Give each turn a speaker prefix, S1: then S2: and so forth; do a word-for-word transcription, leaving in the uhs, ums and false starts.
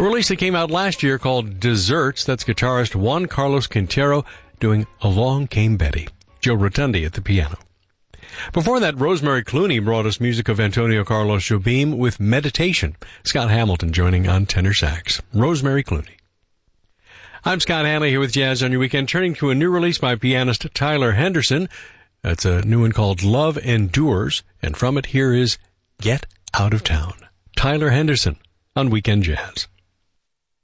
S1: release that came out last year called Desserts. That's guitarist Juan Carlos Quintero doing Along Came Betty. Joe Rotundi at the piano. Before that, Rosemary Clooney brought us music of Antonio Carlos Jobim with Meditation. Scott Hamilton joining on tenor sax. Rosemary Clooney. I'm Scott Hanley here with Jazz on Your Weekend, turning to a new release by pianist Tyler Henderson. That's a new one called Love Endures, and from it here is Get Out of Town. Tyler Henderson on Weekend Jazz.